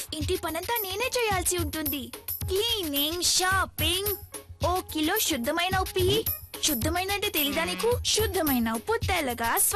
ఇంటి పనంతా నేనే చేయాల్సి ఉంటుంది. Cleaning, shopping. ఓ కిలో శుద్ధమైన ఉప్పు ఇయ్యి. శుద్ధమైన అంటే తెలీదా నీకు? శుద్ధమైన ఉప్పు తెల్లగా